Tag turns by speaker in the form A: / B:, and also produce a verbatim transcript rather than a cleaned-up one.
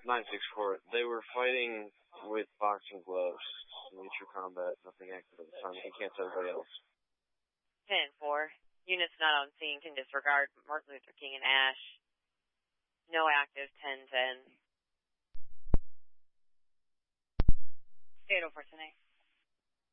A: nine six four. They were fighting with boxing gloves. Mutual combat, nothing active at the time. He can't tell everybody else.
B: ten four. Units not on scene can disregard Martin Luther King and Ash. No active, ten ten.
C: eight oh four ten eight.